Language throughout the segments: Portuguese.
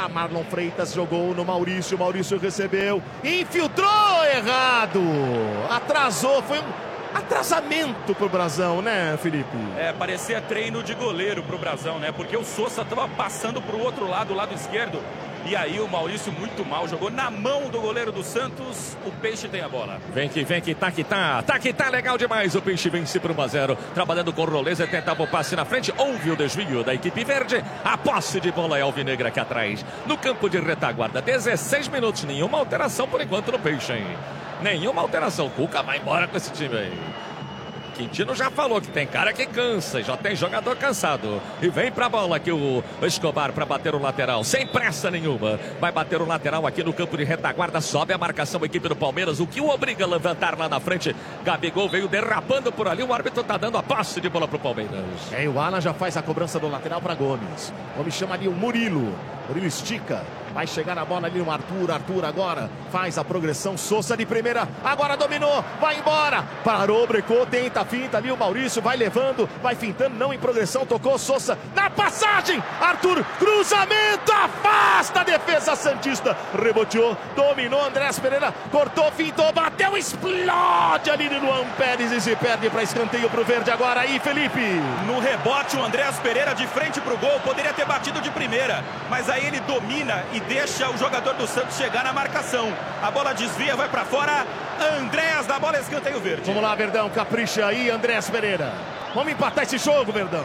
Marlon Freitas jogou no Maurício. Maurício recebeu. Infiltrou errado. Atrasou. Foi um atrasamento pro Brasão, né, Felipe? Parecia treino de goleiro pro Brasão, né? Porque o Sousa tava passando pro outro lado, o lado esquerdo. E aí o Maurício muito mal, jogou na mão do goleiro do Santos. O Peixe tem a bola. Vem que tá que tá legal demais. O Peixe vence por 1-0. Trabalhando com o Roleza, tentava o passe na frente. Houve o desvio da equipe verde. A posse de bola é alvinegra aqui atrás. No campo de retaguarda, 16 minutos. Nenhuma alteração por enquanto no Peixe, hein? Nenhuma alteração. Cuca vai embora com esse time aí. Quintino já falou que tem cara que cansa, já tem jogador cansado. E vem pra bola aqui o Escobar pra bater o lateral, sem pressa nenhuma. Vai bater o lateral aqui no campo de retaguarda, sobe a marcação a equipe do Palmeiras, o que o obriga a levantar lá na frente. Gabigol veio derrapando por ali, o árbitro tá dando a posse de bola pro Palmeiras. E o Alan já faz a cobrança do lateral pra Gomes. Gomes chama ali o Murilo. Murilo estica. Vai chegar a bola ali no Arthur. Arthur agora faz a progressão. Sousa de primeira. Agora dominou. Vai embora. Parou, brecou. Tenta, finta ali o Maurício. Vai levando. Vai fintando. Não em progressão. Tocou Sousa na passagem. Arthur. Cruzamento. Afasta a defesa santista. Reboteou. Dominou. Andrés Pereira. Cortou. Fintou. Bateu. Explode ali no Luan Pérez. E se perde para escanteio pro verde agora aí, Felipe. No rebote, o Andrés Pereira de frente pro gol. Poderia ter batido de primeira. Mas aí ele domina e deixa o jogador do Santos chegar na marcação. A bola desvia, vai pra fora. Andrés na bola, escanteio verde. Vamos lá, Verdão, capricha aí, Andrés Pereira. Vamos empatar esse jogo, Verdão.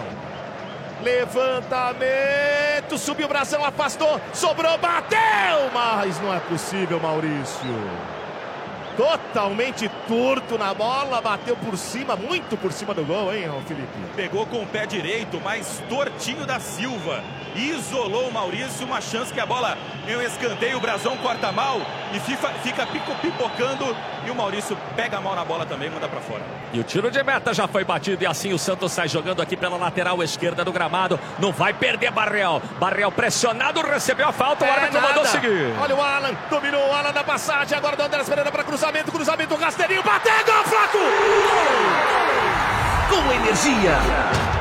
Levantamento, subiu o Brasão, afastou, sobrou, bateu, mas não é possível, Maurício. Totalmente torto na bola, bateu por cima, muito por cima do gol, hein, Felipe? Pegou com o pé direito, mas tortinho da Silva. Isolou o Maurício, uma chance que a bola em um escanteio, o Brasão corta mal e fica pipocando. E o Maurício pega mal na bola também, manda pra fora. E o tiro de meta já foi batido e assim o Santos sai jogando aqui pela lateral esquerda do gramado. Não vai perder Barreal. Barreal pressionado, recebeu a falta, o árbitro mandou seguir. Olha o Alan, dominou o Alan na passagem, agora do Andrés Pereira para cruzamento, rasteirinho, bateu, gol, Flaco! Com energia.